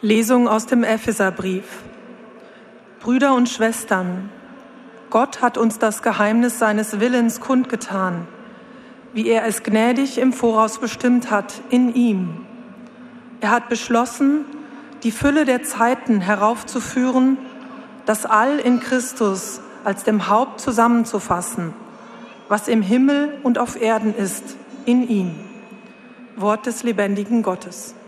Lesung aus dem Epheserbrief. Brüder und Schwestern, Gott hat uns das Geheimnis seines Willens kundgetan, wie er es gnädig im Voraus bestimmt hat, in ihm. Er hat beschlossen, die Fülle der Zeiten heraufzuführen, das All in Christus als dem Haupt zusammenzufassen, was im Himmel und auf Erden ist, in ihm. Wort des lebendigen Gottes.